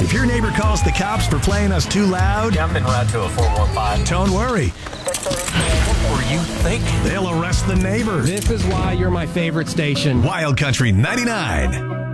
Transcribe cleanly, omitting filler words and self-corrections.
If your neighbor calls the cops for playing us too loud, I'm en route to a 415. don't worry. What were you thinking? They'll arrest the neighbor. This is why you're my favorite station. Wild Country 99.